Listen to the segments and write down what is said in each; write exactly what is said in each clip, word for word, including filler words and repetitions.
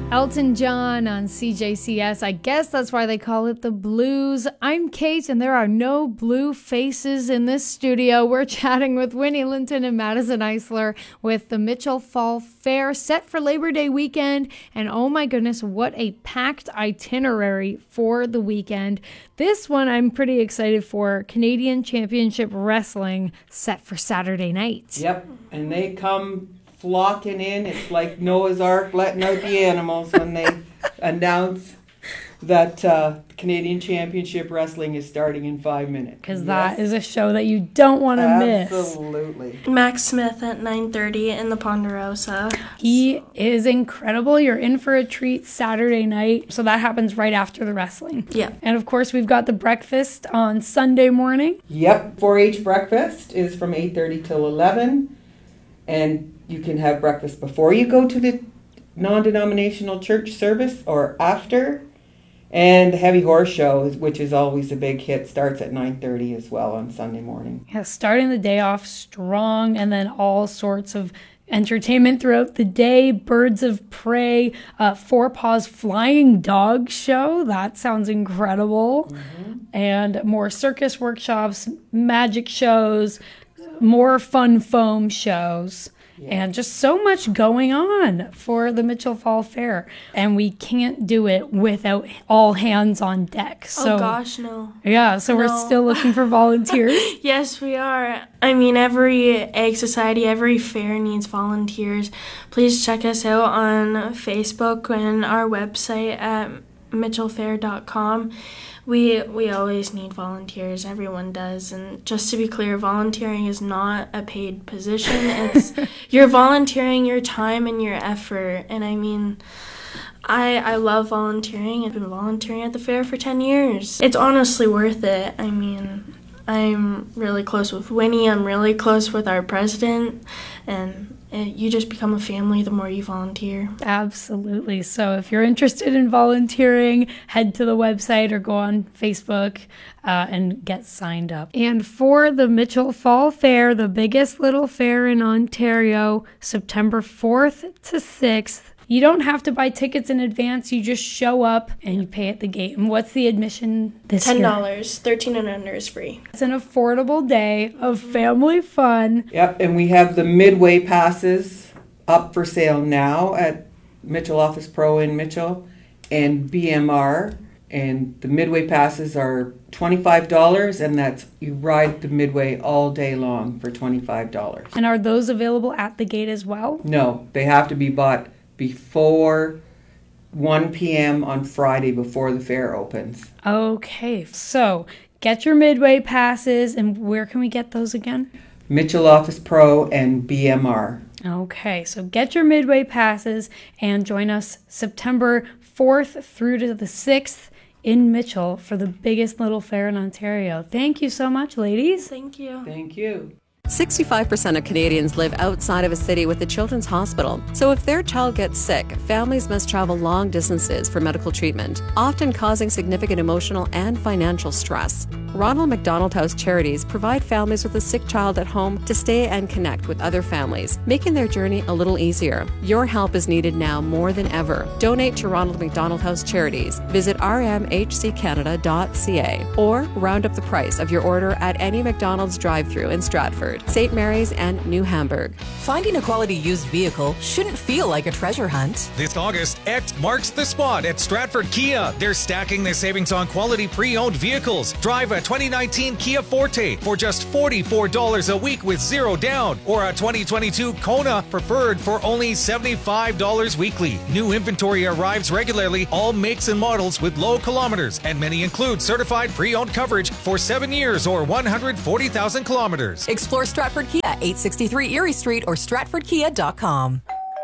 Elton John on C J C S. I guess that's why they call it the blues. I'm Kate, and there are no blue faces in this studio. We're chatting with Winnie Linton and Madison Eisler with the Mitchell Fall Fair set for Labor Day weekend. And oh my goodness, what a packed itinerary for the weekend. This one I'm pretty excited for. Canadian Championship Wrestling set for Saturday night. Yep, and they come flocking in. It's like Noah's Ark letting out the animals when they announce that uh, Canadian Championship Wrestling is starting in five minutes. Because yes. that is a show that you don't want to miss. Absolutely. Max Smith at nine thirty in the Ponderosa. He is incredible. You're in for a treat Saturday night. So that happens right after the wrestling. Yeah. And of course, we've got the breakfast on Sunday morning. Yep, four H breakfast is from eight thirty till eleven. And you can have breakfast before you go to the non-denominational church service or after. And the Heavy Horse Show, which is always a big hit, starts at nine thirty as well on Sunday morning. Yeah, starting the day off strong, and then all sorts of entertainment throughout the day. Birds of Prey, uh, Four Paws Flying Dog Show. That sounds incredible. Mm-hmm. And more circus workshops, magic shows, more fun foam shows. Yeah. And just so much going on for the Mitchell Fall Fair. And we can't do it without all hands on deck. So, oh, gosh, no. Yeah, so no. We're still looking for volunteers. Yes, we are. I mean, every egg society, every fair needs volunteers. Please check us out on Facebook and our website at mitchell fair dot com. We we always need volunteers. Everyone does. And just to be clear, volunteering is not a paid position. It's you're volunteering your time and your effort. And I mean, I I love volunteering. I've been volunteering at the fair for ten years. It's honestly worth it. I mean, I'm really close with Winnie. I'm really close with our president. And you just become a family the more you volunteer. Absolutely. So if you're interested in volunteering, head to the website or go on Facebook uh, and get signed up. And for the Mitchell Fall Fair, the biggest little fair in Ontario, September fourth to sixth, you don't have to buy tickets in advance. You just show up and you pay at the gate. And what's the admission this ten dollars. year? ten dollars. thirteen and under is free. It's an affordable day of family fun. Yep, and we have the Midway passes up for sale now at Mitchell Office Pro in Mitchell and B M R. And the Midway passes are twenty-five dollars, and that's you ride the Midway all day long for twenty-five dollars. And are those available at the gate as well? No, they have to be bought before one p.m. on Friday before the fair opens. Okay, so get your Midway passes, and where can we get those again? Mitchell Office Pro and B M R. Okay, so get your Midway passes and join us September fourth through to the sixth in Mitchell for the biggest little fair in Ontario. Thank you so much, ladies. Thank you. Thank you. sixty-five percent of Canadians live outside of a city with a children's hospital. So if their child gets sick, families must travel long distances for medical treatment, often causing significant emotional and financial stress. Ronald McDonald House Charities provide families with a sick child at home to stay and connect with other families, making their journey a little easier. Your help is needed now more than ever. Donate to Ronald McDonald House Charities. Visit r m h c canada dot c a or round up the price of your order at any McDonald's drive-thru in Stratford, Saint Mary's, and New Hamburg. Finding a quality used vehicle shouldn't feel like a treasure hunt. This August, X marks the spot at Stratford Kia. They're stacking their savings on quality pre-owned vehicles. Drive a twenty nineteen Kia Forte for just forty-four dollars a week with zero down, or a twenty twenty-two Kona Preferred for only seventy-five dollars weekly. New inventory arrives regularly, all makes and models with low kilometers, and many include certified pre-owned coverage for seven years or one hundred forty thousand kilometers. Explore Stratford Kia, eight sixty-three Erie Street or stratford kia dot com.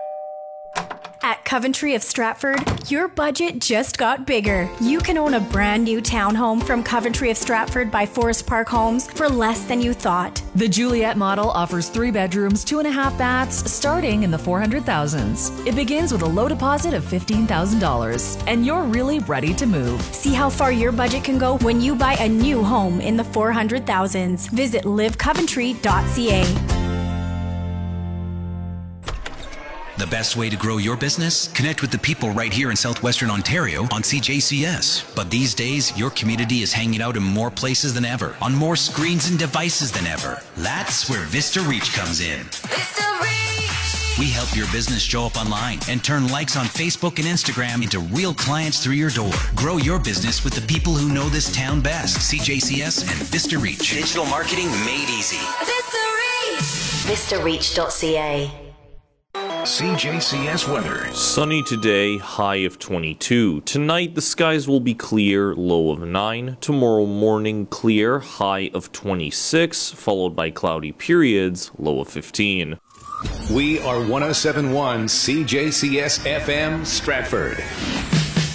At Coventry of Stratford, your budget just got bigger. You can own a brand new townhome from Coventry of Stratford by Forest Park Homes for less than you thought. The Juliet model offers three bedrooms, two and a half baths, starting in the four hundred thousands. It begins with a low deposit of fifteen thousand dollars, and you're really ready to move. See how far your budget can go when you buy a new home in the four hundred thousands. Visit live coventry dot c a. The best way to grow your business? Connect with the people right here in southwestern Ontario on C J C S. But these days, your community is hanging out in more places than ever, on more screens and devices than ever. That's where Vista Reach comes in. Vista Reach! We help your business show up online and turn likes on Facebook and Instagram into real clients through your door. Grow your business with the people who know this town best. C J C S and Vista Reach. Digital marketing made easy. Vista Reach! vista reach dot c a. C J C S weather. Sunny today, high of twenty-two. Tonight, the skies will be clear, low of nine. Tomorrow morning, clear, high of twenty-six, followed by cloudy periods, low of fifteen. We are one oh seven point one C J C S F M Stratford.